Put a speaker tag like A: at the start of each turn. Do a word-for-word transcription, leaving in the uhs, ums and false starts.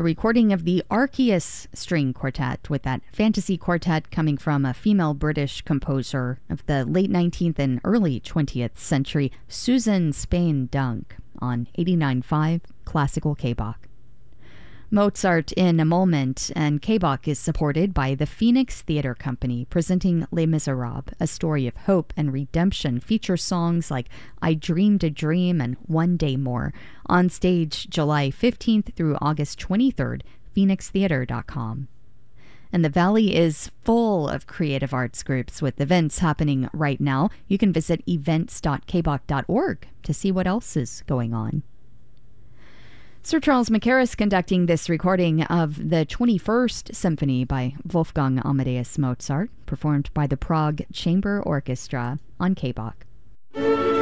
A: a recording of the Arceus String Quartet, with that fantasy quartet coming from a female British composer of the late nineteenth and early twentieth century, Susan Spain Dunk, on eighty-nine point five Classical K B O C. Mozart in a Moment and K B O C is supported by the Phoenix Theatre Company, presenting Les Miserables, a story of hope and redemption. Features songs like I Dreamed a Dream and One Day More. On stage July fifteenth through August twenty-third, phoenix theater dot com. And the Valley is full of creative arts groups with events happening right now. You can visit events dot k b o c dot org to see what else is going on. Sir Charles Mackerras conducting this recording of the twenty-first Symphony by Wolfgang Amadeus Mozart, performed by the Prague Chamber Orchestra on K B O C.